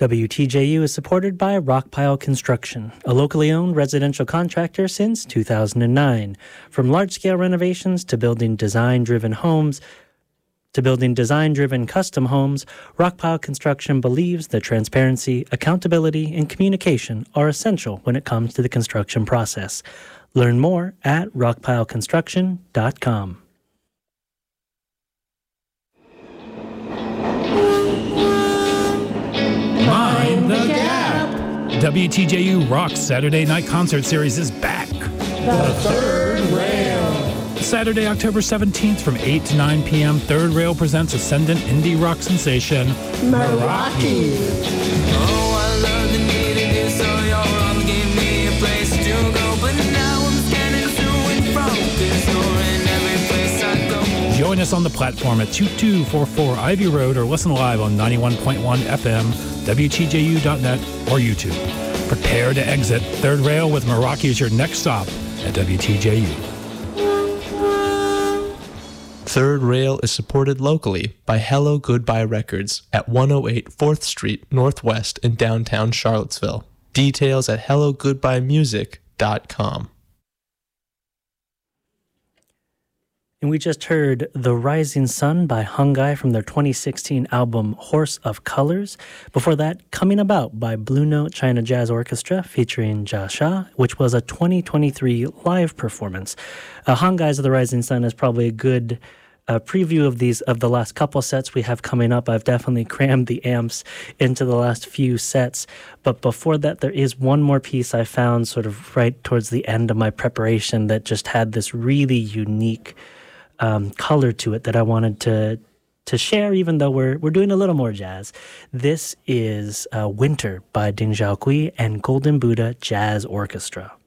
WTJU is supported by Rockpile Construction, a locally owned residential contractor since 2009. From large-scale renovations to building design-driven custom homes, Rockpile Construction believes that transparency, accountability, and communication are essential when it comes to the construction process. Learn more at rockpileconstruction.com. Mind the Gap! WTJU Rock's Saturday Night Concert Series is back. The Third Rail. Saturday, October 17th from 8 to 9 p.m., Third Rail presents ascendant indie rock sensation, Meraki. Oh, I love the need to do so. Your arms gave me a place to go, but now I'm scanning through and from, 'cause you're in every place I go. Join us on the platform at 2244 Ivy Road or listen live on 91.1 FM, WTJU.net, or YouTube. Prepare to exit. Third Rail with Meraki is your next stop at WTJU. Third Rail is supported locally by Hello Goodbye Records at 108 4th Street Northwest in downtown Charlottesville. Details at hellogoodbyemusic.com. And we just heard The Rising Sun by Hungai from their 2016 album Horse of Colors. Before that, Coming About by Blue Note China Jazz Orchestra featuring Jia Sha, which was a 2023 live performance. Hungai's The Rising Sun is probably a good preview of the last couple sets we have coming up. I've definitely crammed the amps into the last few sets. But before that, there is one more piece I found sort of right towards the end of my preparation that just had this really unique color to it that I wanted to share, even though we're doing a little more jazz. This is Winter by Ding Xiaokui and Golden Buddha Jazz Orchestra.